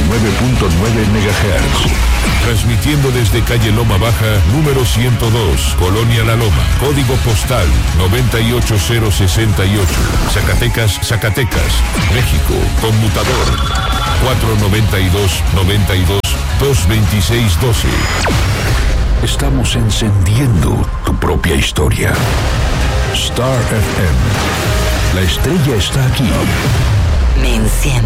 MHz. Transmitiendo desde calle Loma Baja, número 102, Colonia La Loma, código postal 98068, Zacatecas, México, conmutador 492-92-226-12. Estamos encendiendo tu propia historia. Star FM. La estrella está aquí. Me enciende.